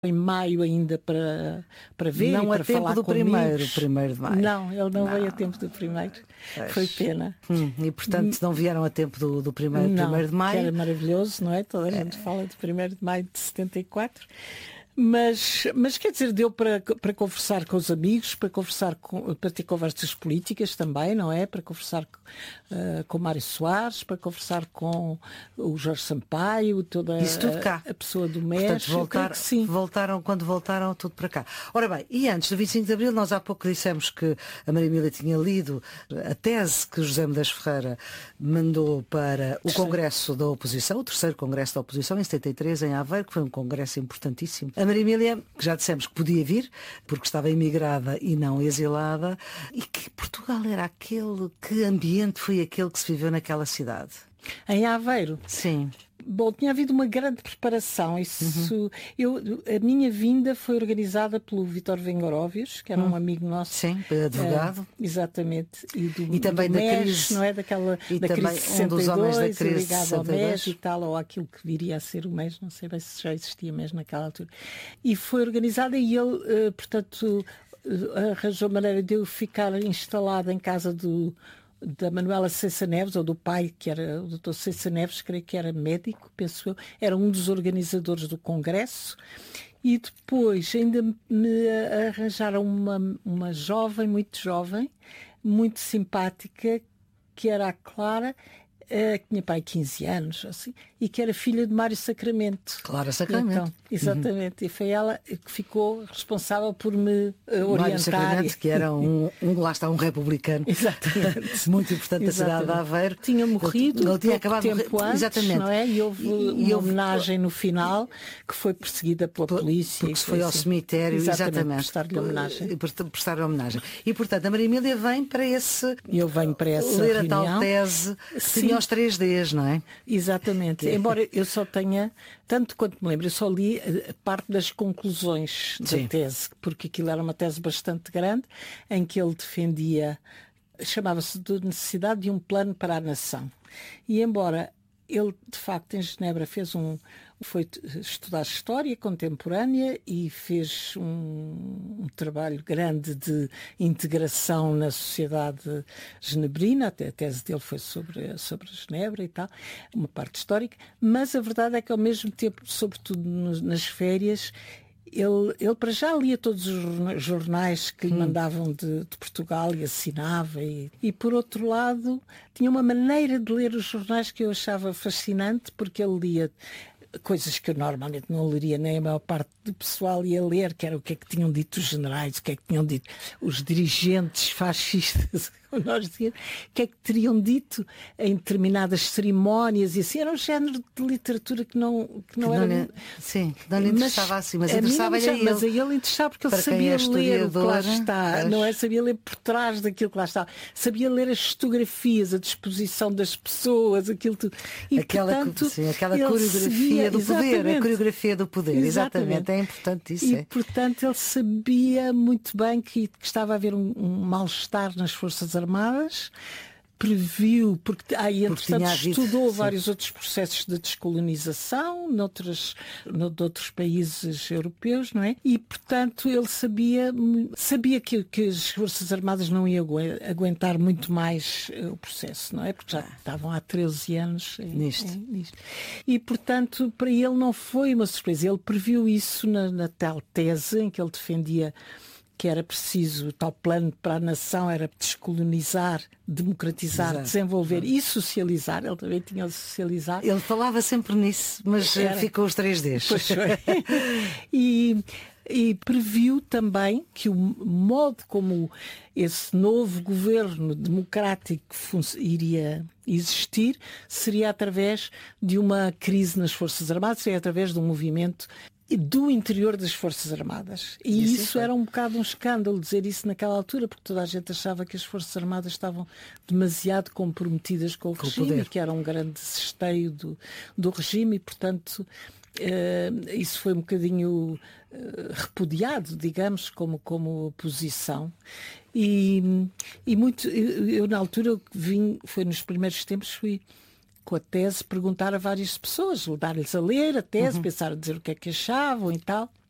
em maio ainda para ver não e para a tempo falar do com primeiro amigos. de maio. Não, ele não veio a tempo do primeiro. Pois. Foi pena. E portanto não vieram a tempo do primeiro de maio. Que era maravilhoso, não é? Toda a gente fala de 1º de maio de 74. Mas quer dizer, deu para conversar com os amigos, para ter conversas políticas também, não é? Para conversar com o Mário Soares, para conversar com o Jorge Sampaio, toda isso tudo cá. A pessoa do MES. Portanto, quando voltaram tudo para cá. Ora bem, e antes do 25 de Abril, nós há pouco dissemos que a Maria Emília tinha lido a tese que José Medeiros Ferreira mandou para o Congresso da Oposição, o 3º Congresso da Oposição, em 73, em Aveiro, que foi um congresso importantíssimo. A Maria Emília, que já dissemos que podia vir, porque estava imigrada e não exilada, e que Portugal era que ambiente foi aquele que se viveu naquela cidade? Em Aveiro? Sim. Bom, tinha havido uma grande preparação. A minha vinda foi organizada pelo Vítor Vengoróvios, que era um amigo nosso. Sim, advogado. Exatamente. E também do da MES, crise. não é? Da também crise de 62, um dos homens da crise ligado ao 62. MES e tal, ou aquilo que viria a ser o MES, não sei bem se já existia MES naquela altura. E foi organizada e ele, portanto, arranjou maneira de eu ficar instalada em casa da Manuela Cessa Neves, ou do pai, que era o Dr. Cessa Neves, creio que era médico, penso eu, era um dos organizadores do Congresso, e depois ainda me arranjaram uma jovem, muito simpática, que era a Clara, que tinha pai 15 anos, assim, e que era filha de Mário Sacramento. Clara Sacramento. Então, exatamente. E foi ela que ficou responsável por me orientar. Mário Sacramento, que era lá está um republicano. Exatamente. Muito importante da cidade de Aveiro. Tinha morrido ele tinha acabado tempo antes, exatamente. Não é? E houve uma homenagem no final, que foi perseguida pela polícia. Porque se foi ao cemitério, exatamente. Prestar-lhe homenagem. Prestar homenagem. E portanto, a Maria Emília vem para Eu venho para essa ler reunião. A tal tese que tinha os 3Ds, não é? Exatamente. Embora eu só tenha, tanto quanto me lembro, eu só li a parte das conclusões da tese, porque aquilo era uma tese bastante grande, em que ele defendia, chamava-se de necessidade de um plano para a nação. E embora ele, de facto, em Genebra foi estudar História Contemporânea e fez um trabalho grande de integração na sociedade genebrina, até a tese dele foi sobre Genebra e tal, uma parte histórica, mas a verdade é que ao mesmo tempo, sobretudo nas férias, ele para já lia todos os jornais que lhe mandavam de Portugal e assinava e por outro lado tinha uma maneira de ler os jornais que eu achava fascinante, porque ele lia coisas que eu normalmente não leria, nem a maior parte do pessoal ia ler, que era o que é que tinham dito os generais, o que é que tinham dito os dirigentes fascistas, nós dizíamos, o que é que teriam dito em determinadas cerimónias, e assim, era um género de literatura que não era... Sim, não lhe interessava assim, mas interessava a ele. Mas a ele interessava porque ele sabia ler o que lá está, não é? Sabia ler por trás daquilo que lá está, sabia ler as fotografias, a disposição das pessoas, aquilo tudo. E, aquela coreografia do poder, a coreografia do poder, exatamente. É importante isso. E, portanto, ele sabia muito bem que estava a haver um mal-estar nas Forças Armadas, previu, porque entretanto estudou vários outros processos de descolonização noutros países europeus, não é? E, portanto, ele sabia que as Forças Armadas não iam aguentar muito mais o processo, não é? Porque já estavam há 13 anos nisto. E, portanto, para ele não foi uma surpresa. Ele previu isso na tal tese em que ele defendia que era preciso, o tal plano para a nação era descolonizar, democratizar, desenvolver e socializar. Ele também tinha de socializar. Ele falava sempre nisso, mas ficou os 3Ds. Pois foi. E previu também que o modo como esse novo governo democrático iria existir seria através de uma crise nas Forças Armadas, seria através de um movimento do interior das Forças Armadas. E isso era um bocado um escândalo dizer isso naquela altura, porque toda a gente achava que as Forças Armadas estavam demasiado comprometidas com o regime, que era um grande esteio do regime, e portanto isso foi um bocadinho repudiado, digamos, como posição. E muito, eu na altura foi nos primeiros tempos, fui com a tese perguntar a várias pessoas, dar-lhes a ler a tese, pensar a dizer o que é que achavam e tal.